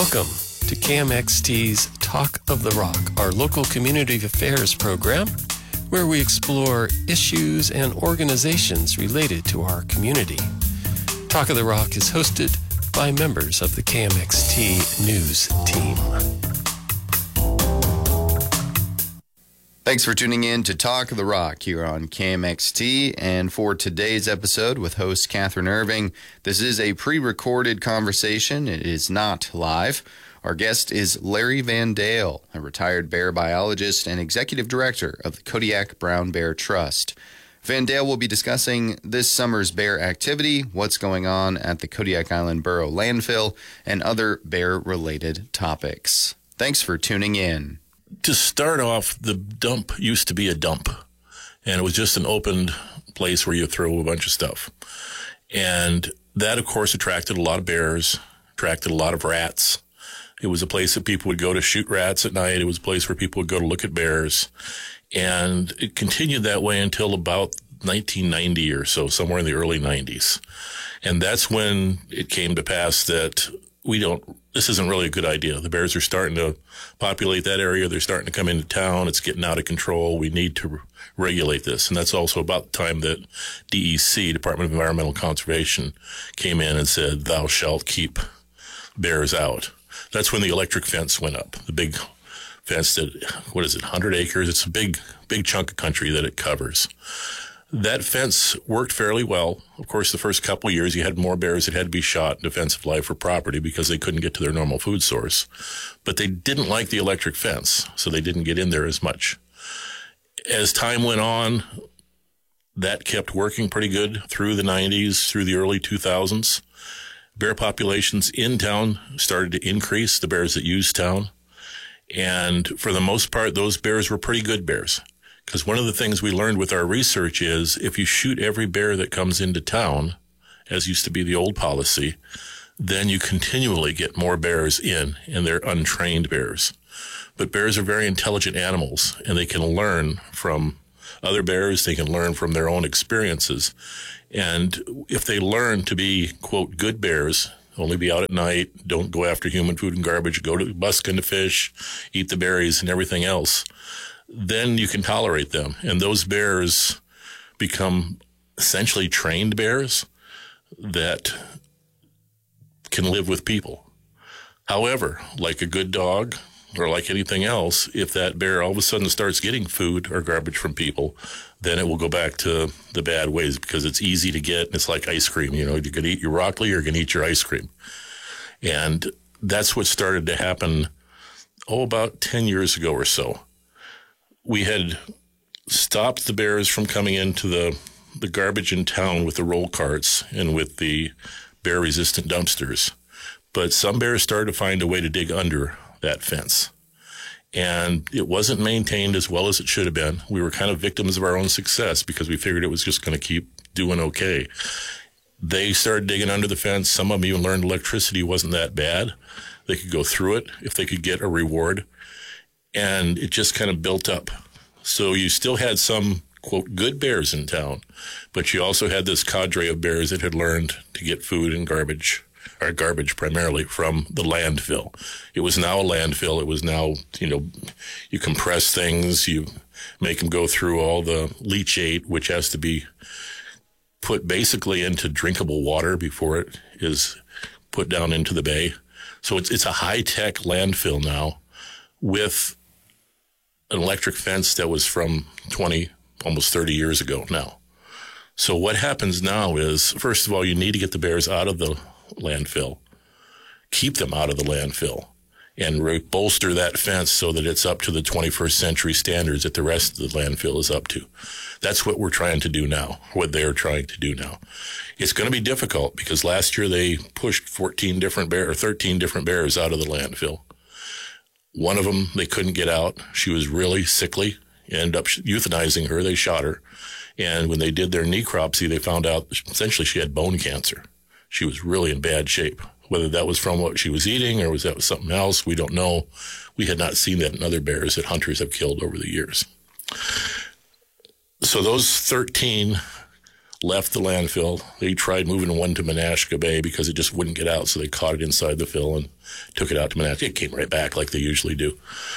Welcome to KMXT's Talk of the Rock, our local community affairs program, where we explore issues and organizations related to our community. Talk of the Rock is hosted by members of the KMXT News team. Thanks for tuning in to Talk of the Rock here on KMXT, and for today's episode with host Catherine Irving, this is a pre-recorded conversation. It is not live. Our guest is Larry Van Dale, a retired bear biologist and executive director of the Kodiak Brown Bear Trust. Van Dale will be discussing this summer's bear activity, what's going on at the Kodiak Island Borough landfill, and other bear-related topics. Thanks for tuning in. To start off, the dump used to be a dump, and it was just an open place where you throw a bunch of stuff. And that, of course, attracted a lot of bears, attracted a lot of rats. It was a place that people would go to shoot rats at night. It was a place where people would go to look at bears. And it continued that way until about 1990 or so, somewhere in the early 90s. And that's when it came to pass that this isn't really a good idea. The bears are starting to populate that area. They're starting to come into town. It's getting out of control. We need to regulate this. And that's also about the time that DEC, Department of Environmental Conservation, came in and said, thou shalt keep bears out. That's when the electric fence went up. The big fence that, 100 acres? It's a big chunk of country that it covers. That fence worked fairly well. Of course, the first couple of years, you had more bears that had to be shot in defense of life or property because they couldn't get to their normal food source. But they didn't like the electric fence, so they didn't get in there as much. As time went on, that kept working pretty good through the 90s, through the early 2000s. Bear populations in town started to increase, the bears that used town. And for the most part, those bears were pretty good bears. Because one of the things we learned with our research is if you shoot every bear that comes into town, as used to be the old policy, then you continually get more bears in, and they're untrained bears. But bears are very intelligent animals, and they can learn from other bears. They can learn from their own experiences. And if they learn to be, quote, good bears, only be out at night, don't go after human food and garbage, go to busking to fish, eat the berries and everything else, then you can tolerate them. And those bears become essentially trained bears that can live with people. However, like a good dog or like anything else, if that bear all of a sudden starts getting food or garbage from people, then it will go back to the bad ways because it's easy to get. It's like ice cream. You know, you're going to eat your broccoli or you're going to eat your ice cream. And that's what started to happen, about 10 years ago or so. We had stopped the bears from coming into the garbage in town with the roll carts and with the bear-resistant dumpsters. But some bears started to find a way to dig under that fence. And it wasn't maintained as well as it should have been. We were kind of victims of our own success because we figured it was just going to keep doing okay. They started digging under the fence. Some of them even learned electricity wasn't that bad. They could go through it if they could get a reward. And it just kind of built up. So you still had some, quote, good bears in town, but you also had this cadre of bears that had learned to get food and garbage primarily from the landfill. It was now a landfill. It was now, you compress things, you make them go through all the leachate, which has to be put basically into drinkable water before it is put down into the bay. So it's a high-tech landfill now with an electric fence that was from 20, almost 30 years ago now. So what happens now is, first of all, you need to get the bears out of the landfill, keep them out of the landfill, and bolster that fence so that it's up to the 21st century standards that the rest of the landfill is up to. That's what we're trying to do now, what they're trying to do now. It's going to be difficult because last year they pushed 13 different bears out of the landfill. One of them, they couldn't get out. She was really sickly. Ended up euthanizing her. They shot her. And when they did their necropsy, they found out essentially she had bone cancer. She was really in bad shape. Whether that was from what she was eating or was that something else, we don't know. We had not seen that in other bears that hunters have killed over the years. So those 13 left the landfill. They tried moving one to Menasha Bay because it just wouldn't get out, so they caught it inside the fill and took it out to Menasha. It came right back like they usually do.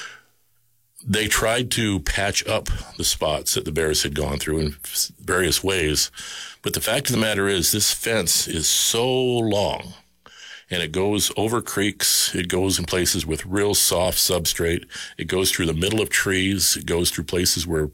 They tried to patch up the spots that the bears had gone through in various ways, but the fact of the matter is this fence is so long, and it goes over creeks. It goes in places with real soft substrate. It goes through the middle of trees. It goes through places where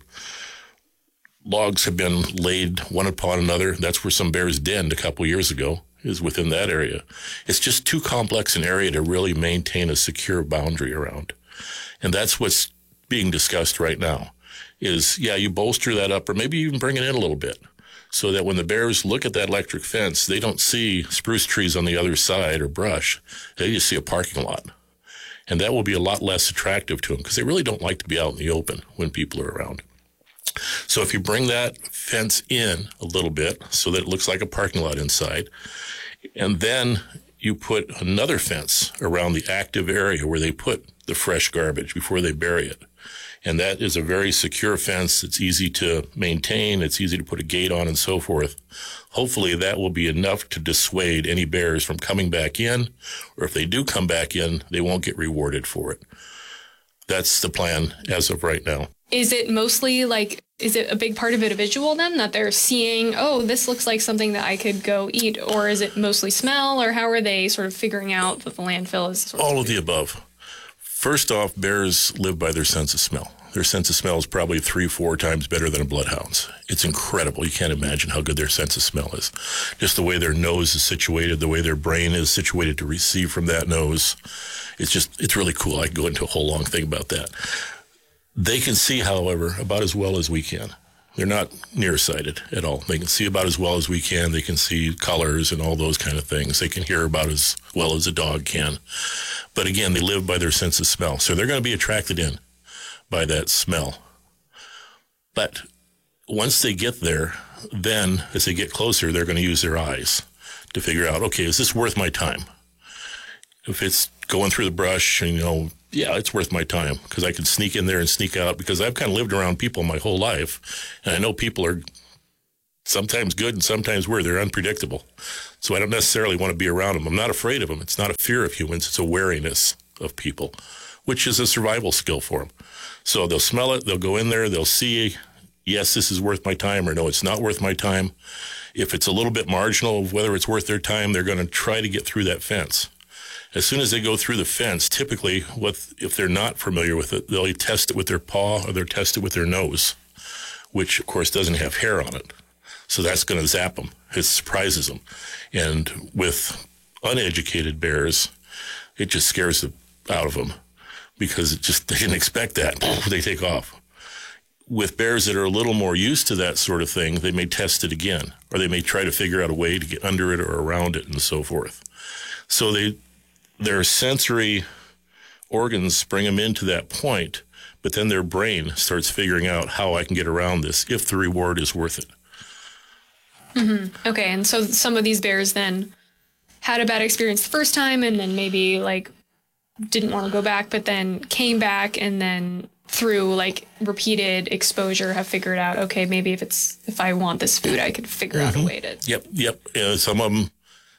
logs have been laid one upon another. That's where some bears denned a couple years ago, is within that area. It's just too complex an area to really maintain a secure boundary around. And that's what's being discussed right now is, yeah, you bolster that up or maybe even bring it in a little bit so that when the bears look at that electric fence, they don't see spruce trees on the other side or brush. They just see a parking lot. And that will be a lot less attractive to them because they really don't like to be out in the open when people are around. So if you bring that fence in a little bit so that it looks like a parking lot inside, and then you put another fence around the active area where they put the fresh garbage before they bury it. And that is a very secure fence. It's easy to maintain. It's easy to put a gate on and so forth. Hopefully that will be enough to dissuade any bears from coming back in, or if they do come back in, they won't get rewarded for it. That's the plan as of right now. Is it mostly is it a big part of it a visual then, that they're seeing, oh, this looks like something that I could go eat? Or is it mostly smell? Or how are they sort of figuring out that the landfill is all of the above? First off, bears live by their sense of smell. Their sense of smell is probably 3-4 times better than a bloodhound's. It's incredible. You can't imagine how good their sense of smell is. Just the way their nose is situated, the way their brain is situated to receive from that nose. It's really cool. I can go into a whole long thing about that. They can see, however, about as well as we can. They're not nearsighted at all. They can see about as well as we can. They can see colors and all those kind of things. They can hear about as well as a dog can. But again, they live by their sense of smell. So they're going to be attracted in by that smell. But once they get there, then as they get closer, they're going to use their eyes to figure out, okay, is this worth my time? If it's going through the brush and, yeah, it's worth my time because I can sneak in there and sneak out because I've kind of lived around people my whole life. And I know people are sometimes good and sometimes weird. They're unpredictable. So I don't necessarily want to be around them. I'm not afraid of them. It's not a fear of humans. It's a wariness of people, which is a survival skill for them. So they'll smell it. They'll go in there. They'll see, yes, this is worth my time, or no, it's not worth my time. If it's a little bit marginal of whether it's worth their time, they're going to try to get through that fence. As soon as they go through the fence, typically, if they're not familiar with it, they'll test it with their paw or they'll test it with their nose, which, of course, doesn't have hair on it. So that's going to zap them. It surprises them. And with uneducated bears, it just scares it out of them because they didn't expect that. They take off. With bears that are a little more used to that sort of thing, they may test it again, or they may try to figure out a way to get under it or around it and so forth. So their sensory organs bring them into that point, but then their brain starts figuring out how I can get around this if the reward is worth it. Mm-hmm. Okay, and so some of these bears then had a bad experience the first time and then maybe didn't want to go back, but then came back and then through repeated exposure have figured out, okay, maybe if I want this food, I could figure out a way to. Yep. Some of them,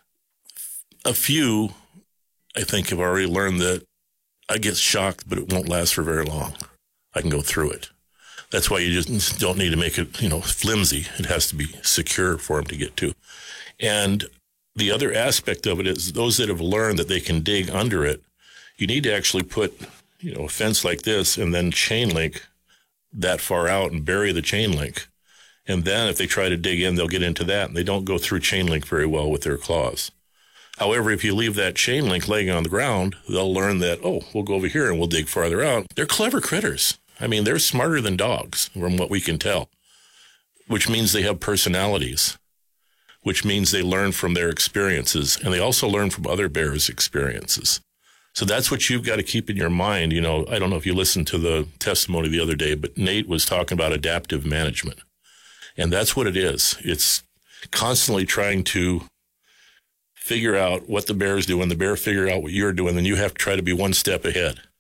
a few, I think, have already learned that I get shocked, but it won't last for very long. I can go through it. That's why you just don't need to make it, flimsy. It has to be secure for them to get to. And the other aspect of it is those that have learned that they can dig under it, you need to actually put, a fence like this and then chain link that far out and bury the chain link. And then if they try to dig in, they'll get into that, and they don't go through chain link very well with their claws. However, if you leave that chain link laying on the ground, they'll learn that, we'll go over here and we'll dig farther out. They're clever critters. I mean, they're smarter than dogs from what we can tell, which means they have personalities, which means they learn from their experiences, and they also learn from other bears' experiences. So that's what you've got to keep in your mind. I don't know if you listened to the testimony the other day, but Nate was talking about adaptive management. And that's what it is. It's constantly trying to figure out what the bears do, and the bear figure out what you're doing, then you have to try to be one step ahead.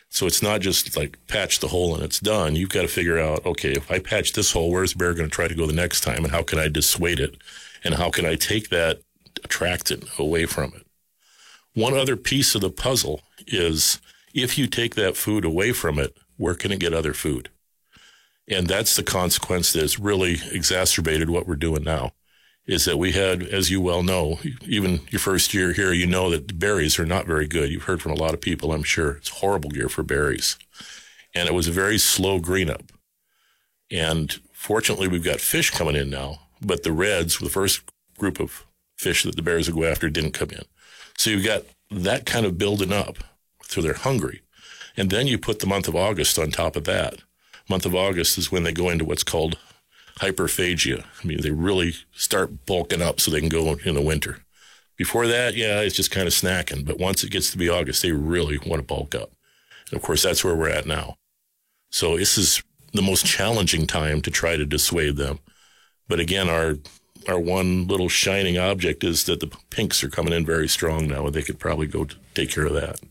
So it's not just like patch the hole and it's done. You've got to figure out, okay, if I patch this hole, where's the bear going to try to go the next time? And how can I dissuade it? And how can I take that attractant away from it? One other piece of the puzzle is if you take that food away from it, where can it get other food? And that's the consequence that has really exacerbated what we're doing now, is that we had, as you well know, even your first year here, you know that the berries are not very good. You've heard from a lot of people, I'm sure. It's a horrible year for berries. And it was a very slow green up. And fortunately, we've got fish coming in now, but the reds, the first group of fish that the bears would go after, didn't come in. So you've got that kind of building up, so they're hungry. And then you put the month of August on top of that. Month of August is when they go into what's called hyperphagia. I mean, they really start bulking up so they can go in the winter. Before that, yeah, it's just kind of snacking. But once it gets to be August, they really want to bulk up. And of course, that's where we're at now. So this is the most challenging time to try to dissuade them. But again, our one little shining object is that the pinks are coming in very strong now, and they could probably go take care of that.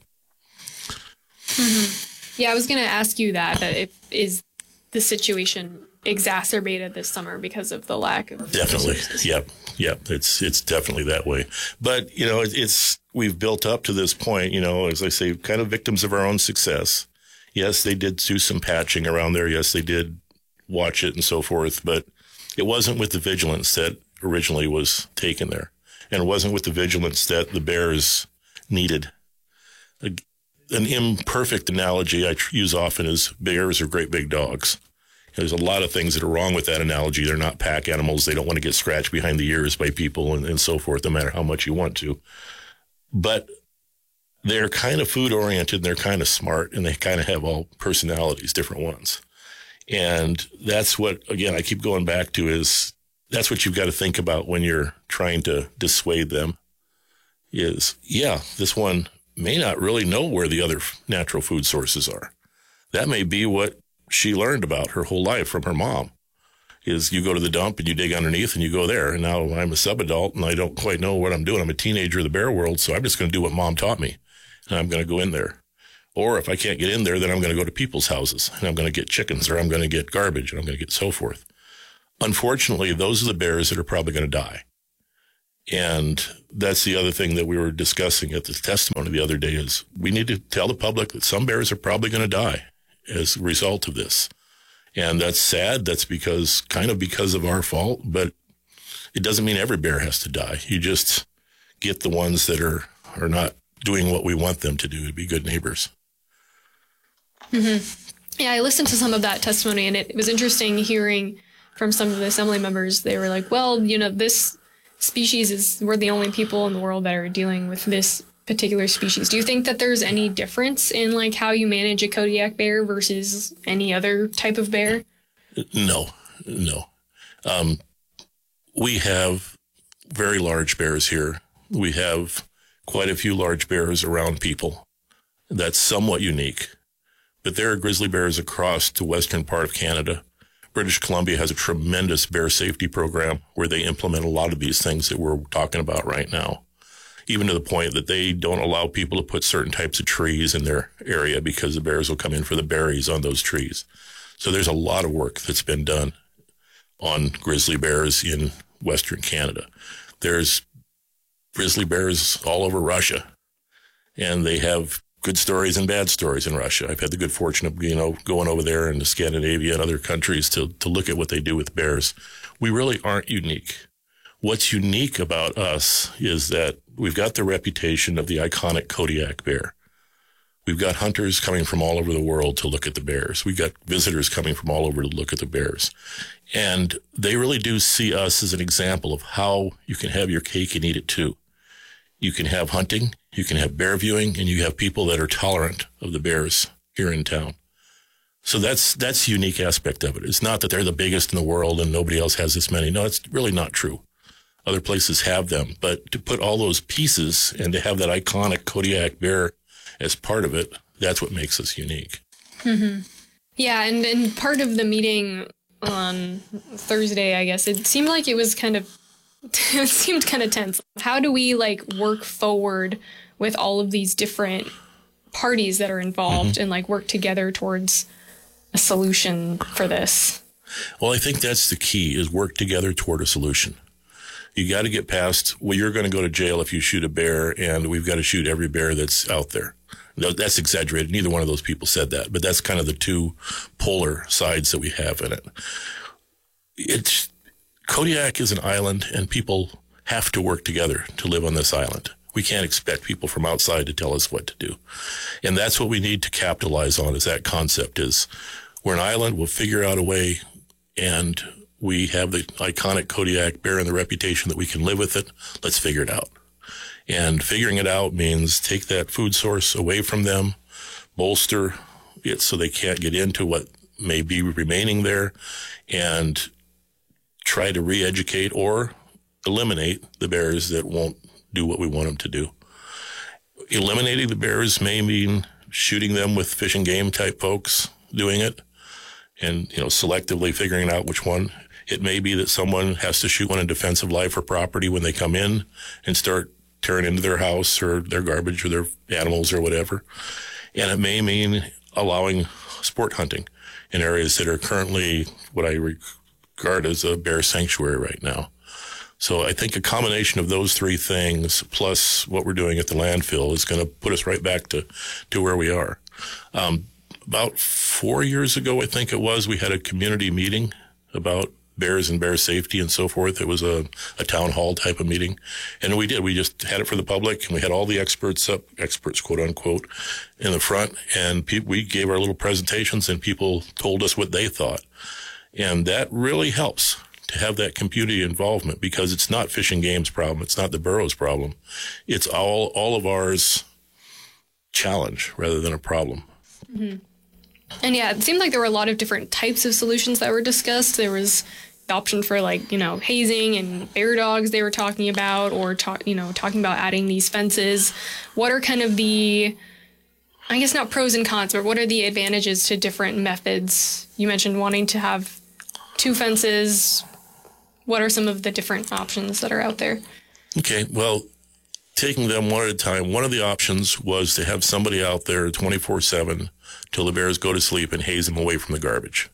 Mm-hmm. Yeah, I was going to ask you that is the situation exacerbated this summer because of the lack of definitely resources? Yep. It's definitely that way. But we've built up to this point, as I say, kind of victims of our own success. Yes, they did do some patching around there. Yes, they did watch it and so forth, but it wasn't with the vigilance that originally was taken there, and it wasn't with the vigilance that the bears needed. An imperfect analogy I use often is bears are great big dogs. There's a lot of things that are wrong with that analogy. They're not pack animals. They don't want to get scratched behind the ears by people and so forth, no matter how much you want to. But they're kind of food oriented, and they're kind of smart, and they kind of have all personalities, different ones. And that's what, again, I keep going back to is that's what you've got to think about when you're trying to dissuade them is, yeah, this one may not really know where the other natural food sources are. That may be what she learned about her whole life from her mom, is you go to the dump and you dig underneath and you go there. And now I'm a sub-adult and I don't quite know what I'm doing. I'm a teenager of the bear world, so I'm just going to do what mom taught me. And I'm going to go in there. Or if I can't get in there, then I'm going to go to people's houses and I'm going to get chickens, or I'm going to get garbage, and I'm going to get so forth. Unfortunately, those are the bears that are probably going to die. And that's the other thing that we were discussing at the testimony the other day is we need to tell the public that some bears are probably going to die as a result of this. And that's sad. That's because of our fault, but it doesn't mean every bear has to die. You just get the ones that are not doing what we want them to do, to be good neighbors. Mm-hmm. Yeah, I listened to some of that testimony, and it was interesting hearing from some of the assembly members. They were like, well, this species we're the only people in the world that are dealing with this particular species. Do you think that there's any difference in like how you manage a Kodiak bear versus any other type of bear? No. We have very large bears here. We have quite a few large bears around people. That's somewhat unique. But there are grizzly bears across the western part of Canada. British Columbia has a tremendous bear safety program where they implement a lot of these things that we're talking about right now, even to the point that they don't allow people to put certain types of trees in their area because the bears will come in for the berries on those trees. So there's a lot of work that's been done on grizzly bears in Western Canada. There's grizzly bears all over Russia, and they have good stories and bad stories in Russia. I've had the good fortune of, going over there into Scandinavia and other countries to look at what they do with bears. We really aren't unique. What's unique about us is that we've got the reputation of the iconic Kodiak bear. We've got hunters coming from all over the world to look at the bears. We've got visitors coming from all over to look at the bears. And they really do see us as an example of how you can have your cake and eat it too. You can have hunting, you can have bear viewing, and you have people that are tolerant of the bears here in town. So that's the unique aspect of it. It's not that they're the biggest in the world and nobody else has this many. No, it's really not true. Other places have them. But to put all those pieces and to have that iconic Kodiak bear as part of it, that's what makes us unique. Mm-hmm. Yeah, and part of the meeting on Thursday, I guess, it seemed like it was it seemed kind of tense. How do we work forward with all of these different parties that are involved and like work together towards a solution for this? Well, I think that's the key, is work together toward a solution. You got to get past, well, you're going to go to jail if you shoot a bear, and we've got to shoot every bear that's out there. No, that's exaggerated. Neither one of those people said that, but that's kind of the two polar sides that we have in it. Kodiak is an island, and people have to work together to live on this island. We can't expect people from outside to tell us what to do. And that's what we need to capitalize on, is that concept is we're an island, we'll figure out a way, and we have the iconic Kodiak bear and the reputation that we can live with it. Let's figure it out. And figuring it out means take that food source away from them, bolster it so they can't get into what may be remaining there, and try to re-educate or eliminate the bears that won't do what we want them to do. Eliminating the bears may mean shooting them with Fish and Game type folks doing it, and, selectively figuring out which one. It may be that someone has to shoot one in defense of life or property when they come in and start tearing into their house or their garbage or their animals or whatever. And it may mean allowing sport hunting in areas that are currently what I regard as a bear sanctuary right now. So I think a combination of those three things plus what we're doing at the landfill is going to put us right back to where we are. About 4 years ago, I think it was, we had a community meeting about bears and bear safety and so forth. It was a town hall type of meeting. And we did. We just had it for the public, and we had all the experts up, experts, quote unquote, in the front. And we gave our little presentations, and people told us what they thought. And that really helps to have that community involvement, because it's not Fish and Game's problem. It's not the Burroughs problem. It's all of ours challenge rather than a problem. Mm-hmm. And yeah, it seemed like there were a lot of different types of solutions that were discussed. There was the option for hazing and bear dogs they were talking about, or talking about adding these fences. What are kind of the, I guess not pros and cons, but what are the advantages to different methods? You mentioned wanting to have 2 fences. What are some of the different options that are out there? Okay, well, taking them one at a time, one of the options was to have somebody out there 24/7 till the bears go to sleep and haze them away from the garbage.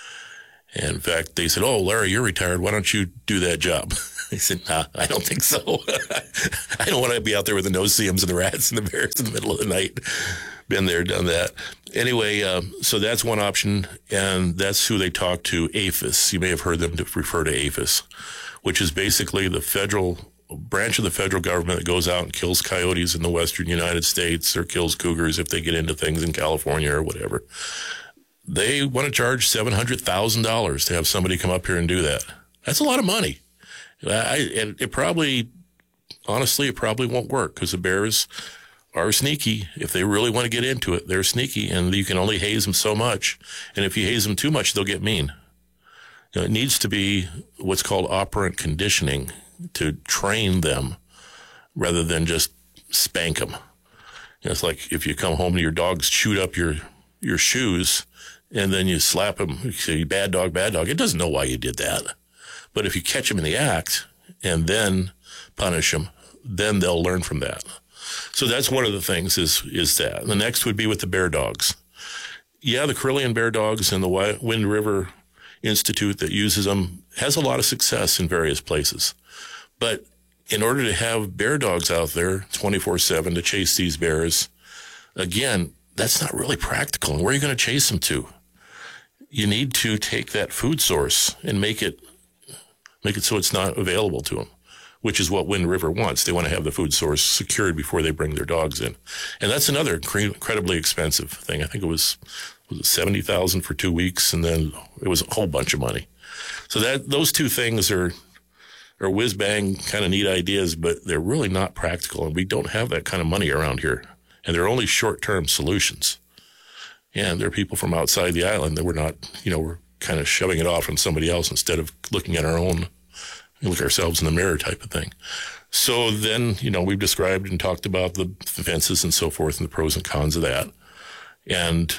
And in fact, they said, "Oh, Larry, you're retired. Why don't you do that job?" I said, "Nah, I don't think so. I don't want to be out there with the no-see-ums and the rats and the bears in the middle of the night." Been there, done that. Anyway, so that's one option, and that's who they talk to, APHIS. You may have heard them refer to APHIS, which is basically the federal branch of the federal government that goes out and kills coyotes in the western United States, or kills cougars if they get into things in California or whatever. They want to charge $700,000 to have somebody come up here and do that. That's a lot of money. It probably won't work, because the bears are sneaky. If they really want to get into it, they're sneaky, and you can only haze them so much. And if you haze them too much, they'll get mean. It needs to be what's called operant conditioning to train them rather than just spank them. It's like if you come home and your dogs chewed up your shoes, and then you slap them, you say, bad dog, bad dog. It doesn't know why you did that. But if you catch them in the act and then punish them, then they'll learn from that. So that's one of the things is that. And the next would be with the bear dogs. Yeah, the Carillion bear dogs and the Wind River Institute that uses them has a lot of success in various places. But in order to have bear dogs out there 24/7 to chase these bears, again, that's not really practical. And where are you going to chase them to? You need to take that food source and make it so it's not available to them, which is what Wind River wants. They want to have the food source secured before they bring their dogs in. And that's another incredibly expensive thing. I think it was $70,000 for 2 weeks, and then it was a whole bunch of money. So those two things are whiz-bang kind of neat ideas, but they're really not practical, and we don't have that kind of money around here. And they're only short-term solutions. And there are people from outside the island that we're not, we're kind of shoving it off on somebody else instead of looking at our own, look ourselves in the mirror type of thing. So then, we've described and talked about the fences and so forth and the pros and cons of that. And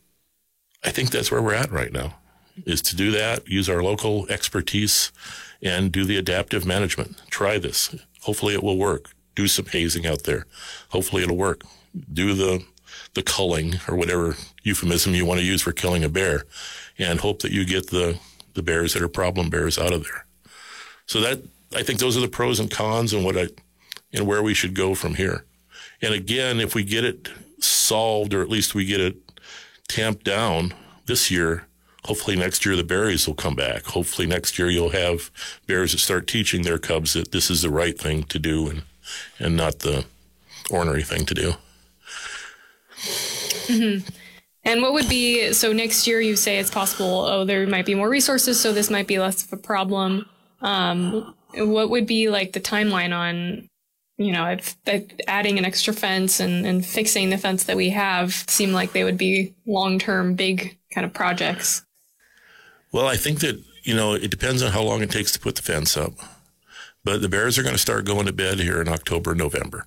I think that's where we're at right now, is to do that, use our local expertise, and do the adaptive management. Try this. Hopefully it will work. Do some hazing out there. Hopefully it'll work. Do the the culling or whatever euphemism you want to use for killing a bear, and hope that you get the bears that are problem bears out of there. So that, I think those are the pros and cons and where we should go from here. And again, if we get it solved, or at least we get it tamped down this year, hopefully next year the berries will come back. Hopefully next year you'll have bears that start teaching their cubs that this is the right thing to do and not the ornery thing to do. Mm-hmm. And what would be, so next year you say it's possible, there might be more resources, so this might be less of a problem. What would be like the timeline on, if adding an extra fence and fixing the fence that we have seem like they would be long-term big kind of projects? Well, I think that, it depends on how long it takes to put the fence up. But the bears are going to start going to bed here in October, November.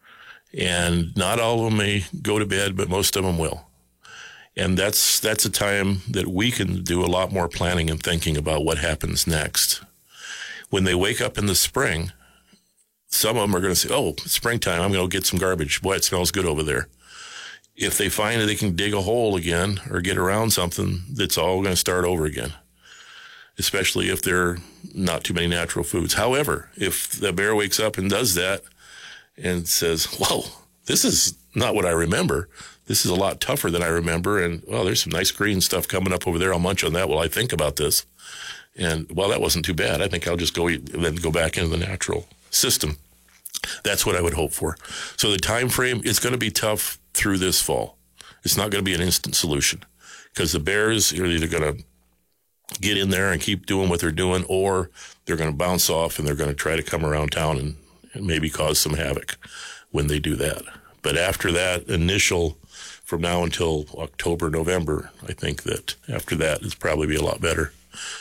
And not all of them may go to bed, but most of them will. And that's a time that we can do a lot more planning and thinking about what happens next. When they wake up in the spring, some of them are going to say, oh, it's springtime, I'm going to get some garbage. Boy, it smells good over there. If they find that they can dig a hole again or get around something, that's all going to start over again, especially if there are not too many natural foods. However, if the bear wakes up and does that and says, whoa, this is not what I remember. This is a lot tougher than I remember. And, well, there's some nice green stuff coming up over there. I'll munch on that while I think about this. And, well, that wasn't too bad. I think I'll just go eat and then go back into the natural system. That's what I would hope for. So the time frame is going to be tough through this fall. It's not going to be an instant solution because the bears are either going to get in there and keep doing what they're doing, or they're going to bounce off and they're going to try to come around town and maybe cause some havoc when they do that. But after that initial, from now until October, November, I think that after that it's probably be a lot better.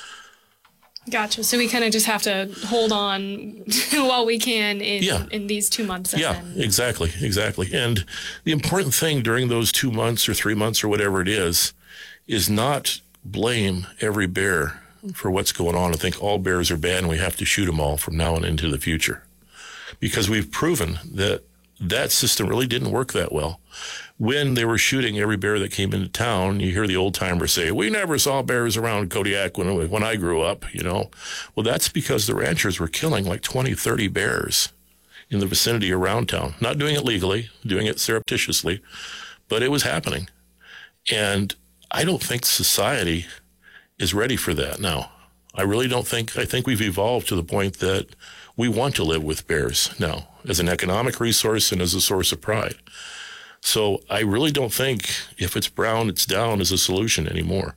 Gotcha. So we kind of just have to hold on while we can in these 2 months. Exactly. And the important thing during those 2 months or 3 months or whatever it is not blame every bear for what's going on and think all bears are bad and we have to shoot them all from now on into the future. Because we've proven that system really didn't work that well. When they were shooting every bear that came into town, you hear the old timers say, we never saw bears around Kodiak when I grew up, Well, that's because the ranchers were killing like 20, 30 bears in the vicinity around town. Not doing it legally, doing it surreptitiously, but it was happening. And I don't think society is ready for that now. I really don't think. I think we've evolved to the point that we want to live with bears now as an economic resource and as a source of pride. So I really don't think if it's brown, it's down is a solution anymore.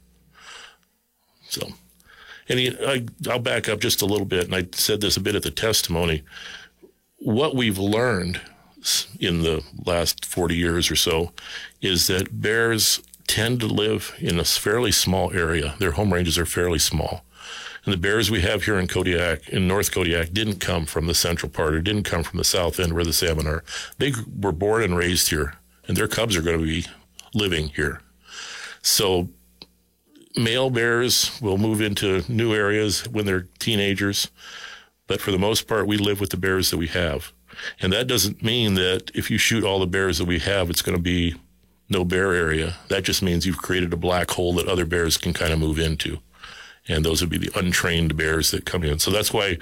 So, and I'll back up just a little bit, and I said this a bit at the testimony. What we've learned in the last 40 years or so is that bears tend to live in a fairly small area. Their home ranges are fairly small. And the bears we have here in Kodiak, in North Kodiak, didn't come from the central part or didn't come from the south end where the salmon are. They were born and raised here, and their cubs are going to be living here. So male bears will move into new areas when they're teenagers, but for the most part, we live with the bears that we have. And that doesn't mean that if you shoot all the bears that we have, it's going to be no bear area. That just means you've created a black hole that other bears can kind of move into. And those would be the untrained bears that come in. So that's why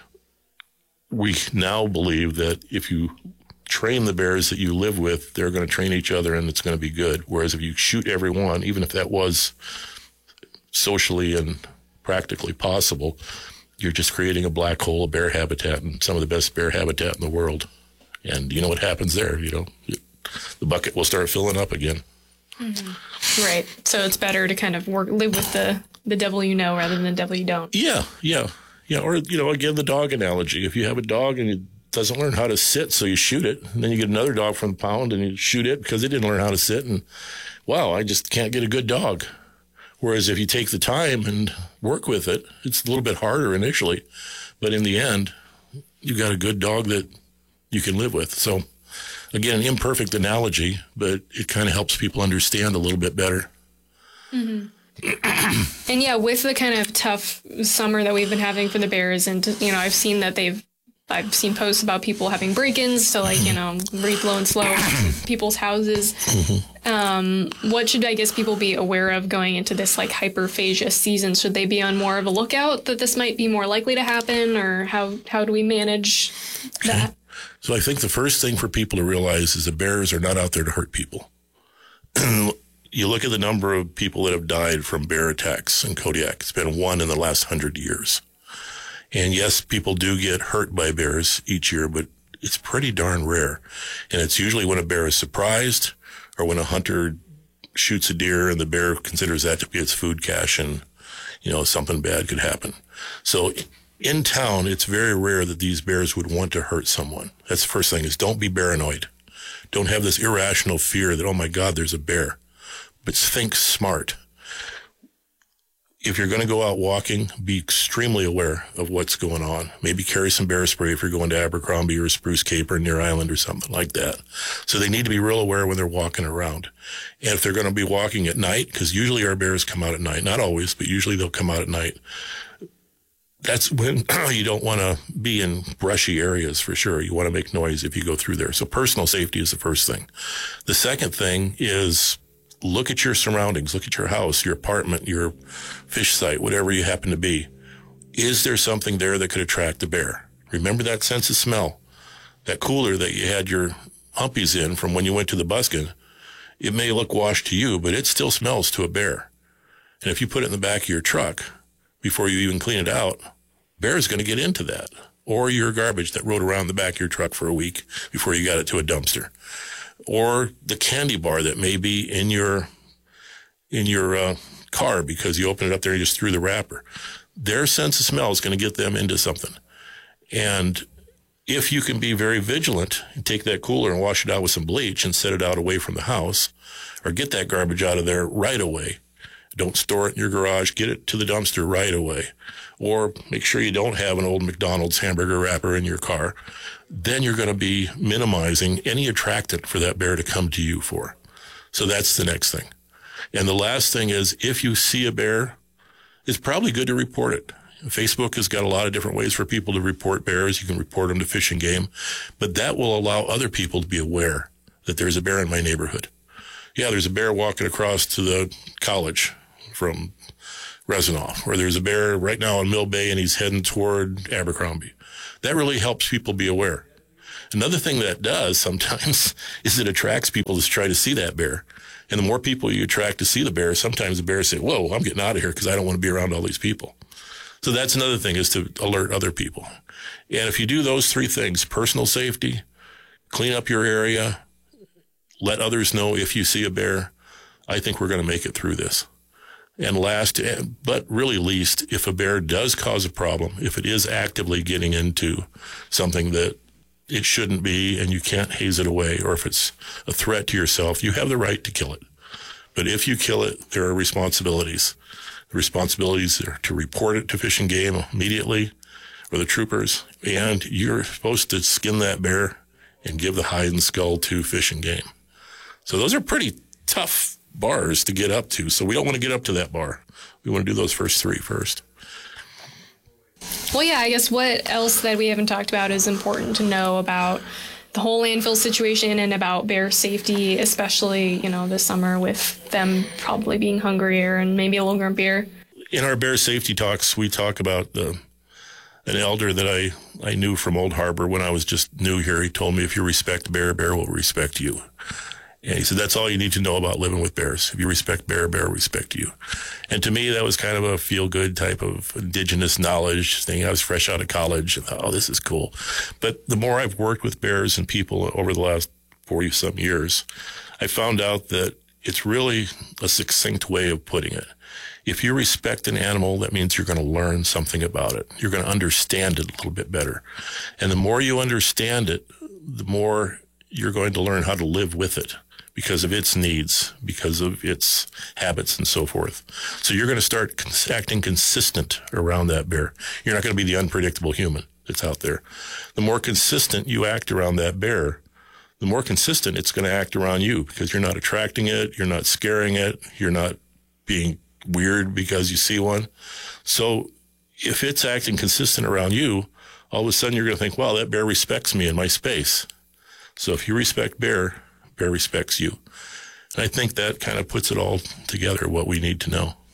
we now believe that if you train the bears that you live with, they're going to train each other and it's going to be good. Whereas if you shoot every one, even if that was socially and practically possible, you're just creating a black hole of bear habitat and some of the best bear habitat in the world. And you know what happens there, the bucket will start filling up again. Mm-hmm. Right. So it's better to kind of live with the devil rather than the devil you don't. Yeah. Or, again, the dog analogy. If you have a dog and it doesn't learn how to sit, so you shoot it, and then you get another dog from the pound and you shoot it because it didn't learn how to sit, and wow, I just can't get a good dog. Whereas if you take the time and work with it, it's a little bit harder initially, but in the end, you got a good dog that you can live with. So again, imperfect analogy, but it kind of helps people understand a little bit better. Mm-hmm. And with the kind of tough summer that we've been having for the bears, and I've seen that they've I've seen posts about people having break-ins to like, breathe low and slow people's houses. What should, I guess, people be aware of going into this like hyperphagia season? Should they be on more of a lookout that this might be more likely to happen, or how do we manage that? So I think the first thing for people to realize is that bears are not out there to hurt people. You look at the number of people that have died from bear attacks in Kodiak. It's been 1 in the last 100 years. And yes, people do get hurt by bears each year, but it's pretty darn rare. And it's usually when a bear is surprised or when a hunter shoots a deer and the bear considers that to be its food cache and, something bad could happen. So in town, it's very rare that these bears would want to hurt someone. That's the first thing, is don't be paranoid. Don't have this irrational fear that, oh my God, there's a bear. But think smart. If you're going to go out walking, be extremely aware of what's going on. Maybe carry some bear spray if you're going to Abercrombie or Spruce Cape or Near Island or something like that. So they need to be real aware when they're walking around. And if they're going to be walking at night, because usually our bears come out at night, not always, but usually they'll come out at night. That's when you don't want to be in brushy areas for sure. You want to make noise if you go through there. So personal safety is the first thing. The second thing is look at your surroundings, look at your house, your apartment, your fish site, whatever you happen to be. Is there something there that could attract the bear? Remember that sense of smell, that cooler that you had your humpies in from when you went to the buskin. It may look washed to you, but it still smells to a bear. And if you put it in the back of your truck before you even clean it out, bear is going to get into that. Or your garbage that rode around the back of your truck for a week before you got it to a dumpster. Or the candy bar that may be in your car because you open it up there and you just threw the wrapper. Their sense of smell is going to get them into something. And if you can be very vigilant and take that cooler and wash it out with some bleach and set it out away from the house, or get that garbage out of there right away. Don't store it in your garage. Get it to the dumpster right away. Or make sure you don't have an old McDonald's hamburger wrapper in your car. Then you're going to be minimizing any attractant for that bear to come to you for. So that's the next thing. And the last thing is, if you see a bear, it's probably good to report it. Facebook has got a lot of different ways for people to report bears. You can report them to Fish and Game, but that will allow other people to be aware that there's a bear in my neighborhood. Yeah, there's a bear walking across to the college from Rezanoff, or there's a bear right now in Mill Bay and he's heading toward Abercrombie. That really helps people be aware. Another thing that does sometimes is it attracts people to try to see that bear. And the more people you attract to see the bear, sometimes the bears say, whoa, I'm getting out of here because I don't want to be around all these people. So that's another thing, is to alert other people. And if you do those three things, personal safety, clean up your area, let others know if you see a bear, I think we're going to make it through this. And last, but really least, if a bear does cause a problem, if it is actively getting into something that it shouldn't be and you can't haze it away, or if it's a threat to yourself, you have the right to kill it. But if you kill it, there are responsibilities. The responsibilities are to report it to Fish and Game immediately, or the troopers, and you're supposed to skin that bear and give the hide and skull to Fish and Game. So those are pretty tough bars to get up to. So we don't want to get up to that bar. We want to do those first three first. Well, yeah, I guess what else that we haven't talked about is important to know about the whole landfill situation and about bear safety, especially, this summer with them probably being hungrier and maybe a little grumpier. In our bear safety talks, we talk about an elder that I knew from Old Harbor when I was just new here. He told me, if you respect bear, bear will respect you. And he said, that's all you need to know about living with bears. If you respect bear, bear will respect you. And to me, that was kind of a feel-good type of indigenous knowledge thing. I was fresh out of college and thought, oh, this is cool. But the more I've worked with bears and people over the last 40-some years, I found out that it's really a succinct way of putting it. If you respect an animal, that means you're going to learn something about it. You're going to understand it a little bit better. And the more you understand it, the more you're going to learn how to live with it, because of its needs, because of its habits and so forth. So you're going to start acting consistent around that bear. You're not going to be the unpredictable human that's out there. The more consistent you act around that bear, the more consistent it's going to act around you, because you're not attracting it, you're not scaring it, you're not being weird because you see one. So if it's acting consistent around you, all of a sudden you're going to think, wow, that bear respects me in my space. So if you respect bear, bear respects you. And I think that kind of puts it all together, what we need to know.